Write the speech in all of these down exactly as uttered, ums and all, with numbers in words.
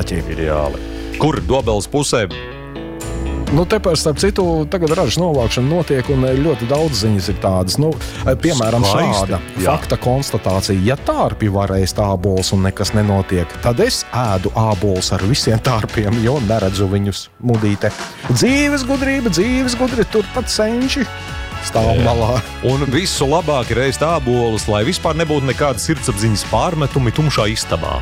mērķi. Ideāli. Kur Dobeles pusē? Nu, te, starp citu, tagad ražas novākšana notiek, un ļoti daudz ziņas ir tādas. Nu, piemēram, Skaisti. šāda Jā. fakta konstatācija. Ja tārpi var ēst ābolus un nekas nenotiek, tad es ēdu ābolus ar visiem tārpiem, jo neredzu viņus mudīte. Dzīves gudrība, dzīves gudri, turpat senči stāv malā. Un visu labāk ir ēst ābolus, lai vispār nebūtu nekādas sirdsapziņas pārmetumi tumšā istabā.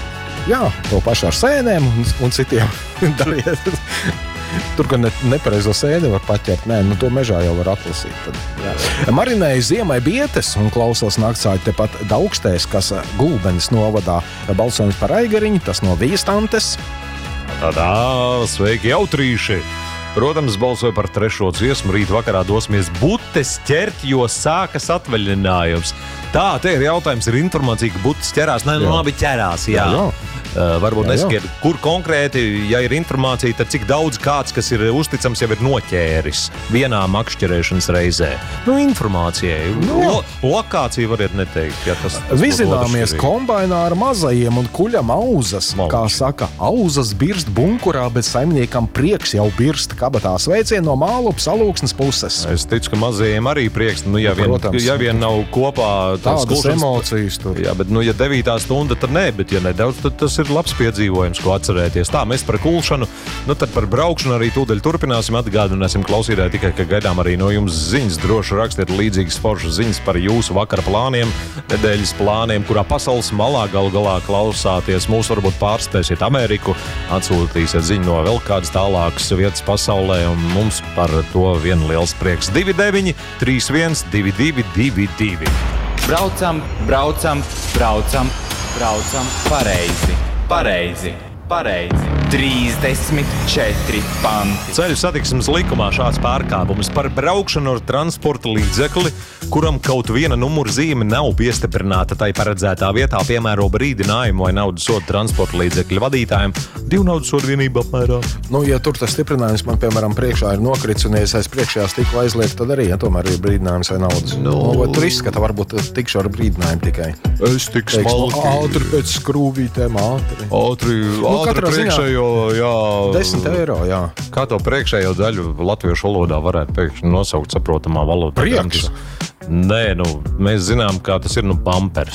Jā, to pašu ar sēnēm un, un citiem dariet. Tur, ka ne, nepareizo sēdi var paķert, nē, nu to mežā jau var atlasīt. Tad, jā. Marinēju ziemai bietes un klausos naktsāļi tepat Daugstēs, kas Gulbenes novadā balsojums par Aigariņu, tas no Viestantes. Tādā, sveiki jautrīši! Protams, balsoju par trešo dziesmu, rīt vakarā dosimies butes ķert, jo sākas atvaļinājums. Tā, te ir jautājums, ir informācija, ka butes ķerās, ne, nu labi ķerās, jā. jā, jā. Uh, varbūt neskiet, kur konkrēti, ja ir informācija, tad cik daudz kāds, kas ir uzticams, jau ir noķēris vienā makšķerēšanas reizē. Nu, informācijai. Nu, Lo, lokāciju variet neteikt. Ja tas, tas Vizināmies kombainā ar mazajiem un kuļam auzas. Malš. Kā saka, auzas birst bunkurā, bet saimniekam prieks jau birst kabatā. Sveicien no Mālupas Alūksnes puses. Es ticu, ka mazajiem arī prieks. Nu, ja, vien, Protams. ja vien nav kopā tādas kulšanas... emocijas tur. Jā, bet nu, ja devītā stunda, tad nē, bet ja nedaudz, tad tas ir labs piedzīvojums, ko atcerēties. Tā, mēs par kulšanu, nu tad par braukšanu arī tūdaļ turpināsim, atgādināsim klausītāji tikai, ka gaidām arī no jums ziņas. Droši rakstiet līdzīgas foršas ziņas par jūsu vakara plāniem, nedēļas plāniem, kurā pasaules malā galu galā klausāties. Mūs varbūt pārstēsiet Ameriku, atsūtīsiet ziņu no vēl kādas tālākas vietas pasaulē, un mums par to vien liels prieks. divi deviņi trīs viens divi divi divi divi. Braucam, braucam, braucam, braucam pareizi, pareizi, pareizi. trīsdesmit četri panti. Ceļu satiksmes likumā šāds pārkāpums par braukšanu ar transporta līdzekli, kuram kaut viena numura zīme nav piestiprināta tai paredzētā vietā, piemēro brīdinājumu vai naudas sodu transporta līdzekļu vadītājiem divu naudas sodu vienību apmērā. Nu, ja tur tas stiprinājums man, piemēram, priekšā ir nokrits un ja es aiz priekšējā stikla aizlieku, tad arī, ja tomēr ir brīdinājums vai naudas. No. Nu, vai tur izskata, varbūt tikšu ar brīdinājumu tikai. Es tik Teiks, smalki. nu, ātri pēc skrūvītēm, ātri. Ātri, Nu, ātri katrā ziņā priekšējo, jā. desmit eiro, jā. Kā to priekšējo daļu latviešu valodā varētu pēkšņi nosaukt saprotamā valodā? Priekš? Nē, nu, mēs zinām, kā tas ir, nu, pampers.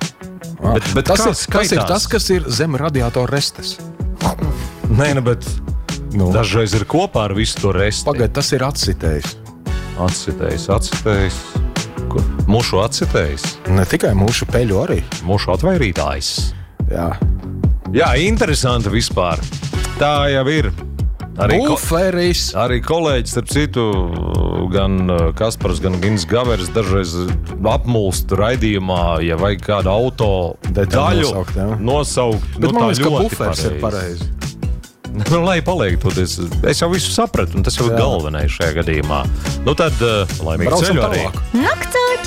Ah, Bet- bet tas, kā ir, tas skaitās? ir tas, kas ir zem radiatora restes. Nē, nu, bet Nu. dažreiz ir kopā ar visu to resti. Pagaid, tas ir atsitējis. Atsitējis, atsitējis. Ko? Mušu atsitējis, Ne tikai mūsu peļu arī. mušu atvairītājs. Jā. Jā, interesanti vispār. Tā jau ir. Arī, ko, Buferis. arī kolēģis, starp citu, gan uh, Kaspars, gan Gins Gaveris dažreiz apmulst raidījumā, ja vajag kādu auto Detaļu daļu nosaukt, jā. nosaukt. Bet Nu, man tā liekas, ka ļoti buferis ir pareizi. Nu, lai paliek to, es, es jau visu sapratu, un tas jau ir Jā. galvenais šajā gadījumā. Nu tad, uh, laimīgi Braucam ceļu arī. tālāk. Naktsā